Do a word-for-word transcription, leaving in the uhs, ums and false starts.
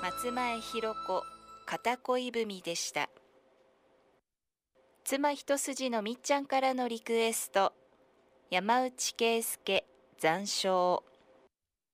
松前ひろ子片恋文でした。妻一筋のみっちゃんからのリクエスト、山内圭介残照。